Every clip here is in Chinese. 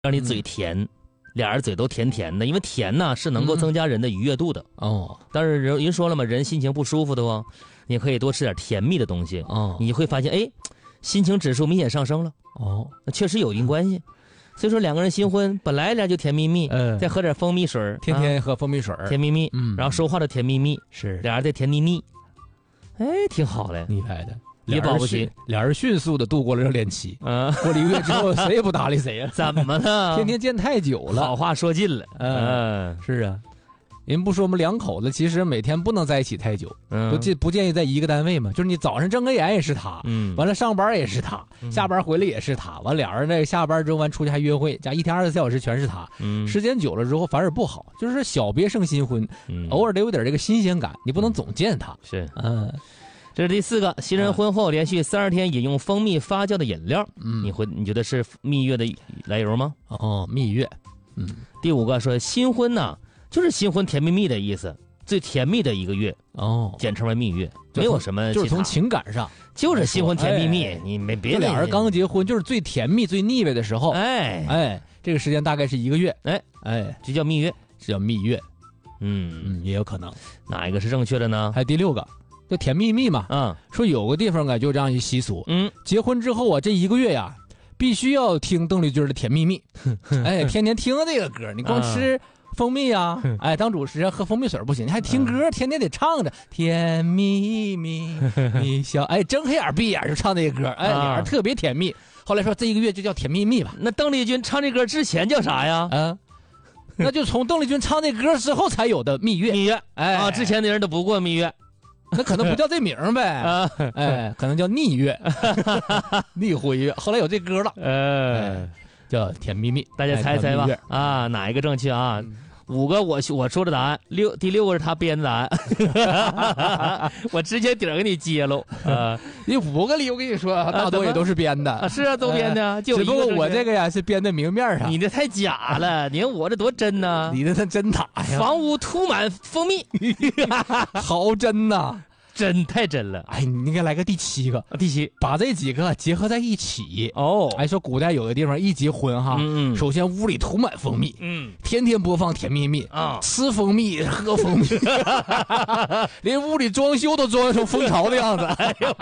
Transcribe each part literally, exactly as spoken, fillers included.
让你嘴甜，嗯、俩人嘴都甜甜的，因为甜呢是能够增加人的愉悦度的。 嗯、哦， 但是人人说了嘛，人心情不舒服的话，你可以多吃点甜蜜的东西。哦，你会发现，哎，心情指数明显上升了。哦，那确实有一定关系。所以说两个人新婚本来俩就甜蜜蜜，嗯、再喝点蜂蜜水， 天天喝蜂蜜水， 啊、甜蜜蜜，嗯，然后说话都甜蜜蜜， 是俩人再甜腻腻，哎，挺好嘞， 腻歪的。 也保不齐， 俩人迅速的度过了热恋期。嗯，过了一个月之后，谁也不搭理谁呀、 啊？怎么了？ 天天见太久了， 好话说尽了。嗯， 是啊，人不说我们两口子其实每天不能在一起太久，嗯，不建不建议在一个单位嘛。就是你早上睁个眼也是他，嗯，完了上班也是他，嗯、下班回来也是他，完俩人那下班之后完出去还约会，加一天二十四小时全是他。嗯，时间久了之后反而不好，就是小别胜新婚，嗯、偶尔得有点这个新鲜感，你不能总见他。 是，嗯。这是第四个，新人婚后连续三十天饮用蜂蜜发酵的饮料，嗯，你会你觉得是蜜月的来由吗？ 哦，蜜月，嗯。 第五个说新婚呢，就是新婚甜蜜蜜的意思，最甜蜜的一个月，哦，简称为蜜月，没有什么， 就是从情感上， 就是新婚甜蜜蜜，哎、你没别俩人刚结婚，就是最甜蜜、最腻歪的时候， 哎哎，这个时间大概是一个月， 哎哎，这叫蜜月， 这叫蜜月， 嗯嗯，也有可能， 哪一个是正确的呢？ 还有第六个。就甜蜜蜜嘛，嗯，说有个地方啊，就这样一习俗，嗯，结婚之后啊，这一个月呀，必须要听邓丽君的《甜蜜蜜》，哎，天天听这个歌，你光吃蜂蜜啊，嗯、哎，当主持人喝蜂蜜水不行，你还听歌，天天得唱着《甜蜜蜜》，你笑，哎，睁开眼闭眼就唱这个歌，哎，俩人特别甜蜜。后来说这一个月就叫甜蜜蜜吧。 那邓丽君唱这歌之前叫啥呀？ 嗯。那就从邓丽君唱那歌之后才有的蜜月， 蜜月，哎啊，之前的人都不过蜜月。 那可能不叫这名呗，哎，可能叫蜜月，蜜婚月。后来有这歌了，哎，叫甜蜜蜜。 大家猜猜吧，啊，哪一个正确啊？嗯、五个我我说的答案，六第六个是他编的答案，我直接底儿给你揭露。啊， 你五个里我跟你说，大多也都是编的。 啊是啊，都编的，就只不过我这个呀是编在明面上。 你这太假了，你看我这多真呢！ 你这真假呀？ 房屋涂满蜂蜜， 好真呐！ 真太真了！ 哎，你应该来个第七个， 第七， 把这几个结合在一起哦。 哎，说古代有个地方一结婚哈，嗯、首先屋里涂满蜂蜜，嗯，天天播放甜蜜蜜啊，吃蜂蜜喝蜂蜜，连屋里装修都装成蜂巢的样子。哎呦，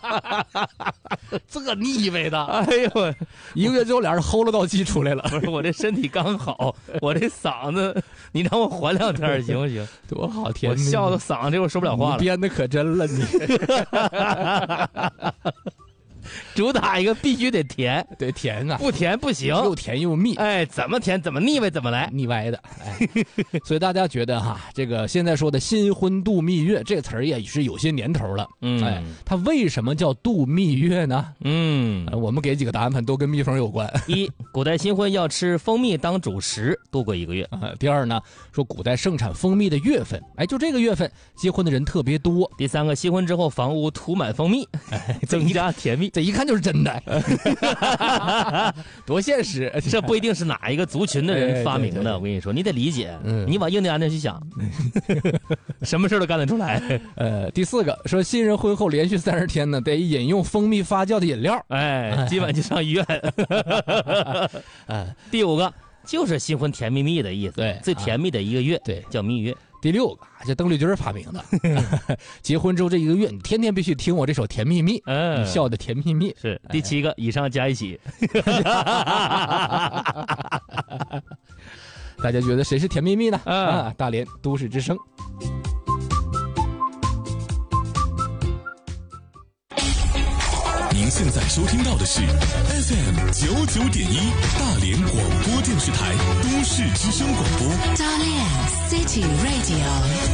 这腻味的！哎呦，一个月之后俩人齁了道气出来了。 不是我这身体刚好，我这嗓子，你让我缓两天行不行？ 多好，甜蜜！ 我笑的嗓子这我说不了话了。 你编的可真了你。 主打一个必须得甜， 对甜啊， 不甜不行， 又甜又蜜， 哎，怎么甜怎么腻歪怎么来， 腻歪的，哎，所以大家觉得哈，这个现在说的新婚度蜜月这词儿也是有些年头了，嗯，哎，它为什么叫度蜜月呢？嗯，我们给几个答案盘都跟蜜蜂有关。 一，古代新婚要吃蜂蜜当主食度过一个月。 啊，第二呢，说古代盛产蜂蜜的月份，哎，就这个月份结婚的人特别多。 第三个，新婚之后房屋涂满蜂蜜，哎，增加甜蜜。 这一看就是真的，多现实！ 这不一定是哪一个族群的人发明的，哎、对对对我跟你说，你得理解，嗯、你往硬的安那去想，什么事都干得出来。 呃，第四个说新人婚后连续三十天呢，得饮用蜂蜜发酵的饮料， 哎，今晚就上医院。哎，第五个就是新婚甜蜜蜜的意思， 对， 最甜蜜的一个月， 对， 叫蜜月。 第六个，这邓丽君发明的。结婚之后这一个月，你天天必须听我这首《甜蜜蜜》，嗯，你笑的甜蜜蜜。 是第七个，以上加一起。 大家觉得谁是甜蜜蜜呢？嗯、啊，大连都市之声。 您现在收听到的是 F M 九九点一大连广播电视台都市之声广播。 大连 City Radio。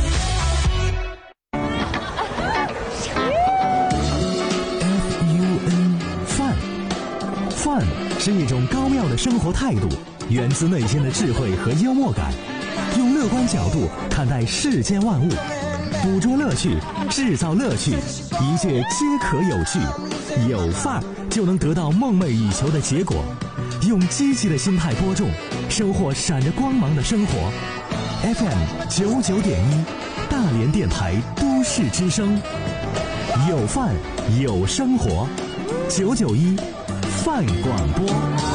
F U N 范，范是一种高妙的生活态度，源自内心的智慧和幽默感，用乐观角度看待世间万物，捕捉乐趣，制造乐趣，一切皆可有趣。有范儿就能得到梦寐以求的结果，用积极的心态播种，收获闪着光芒的生活。F M 九九点一，大连电台都市之声，有范有生活，九九一范广播。